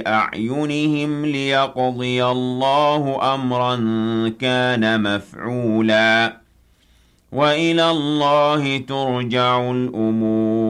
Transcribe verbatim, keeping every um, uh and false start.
أعينهم ليقضي الله أمرا كان مفعولا وإلى الله ترجع الأمور